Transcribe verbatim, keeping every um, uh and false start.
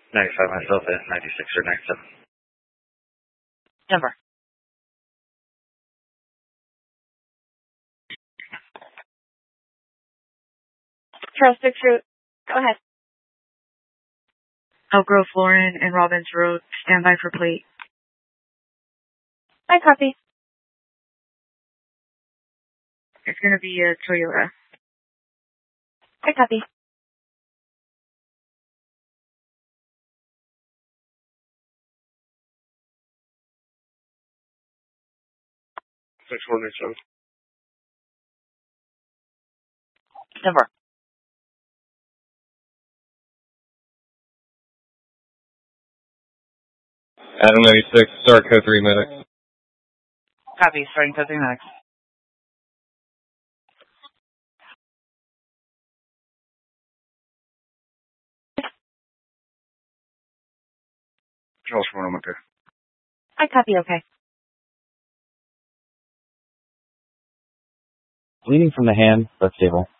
ninety-five myself at ninety-six or ninety-seven. Denver. Trail six route. Go ahead. Elk Grove, Lauren, and Robbins Road. Stand by for plate. I copy. It's going to be a Toyota. I copy. six one eight seven. Denver. Adam ninety-six, start code three medics. Copy, starting code three medics. Charles one, I'm okay. I copy, okay. Bleeding from the hand, but stable.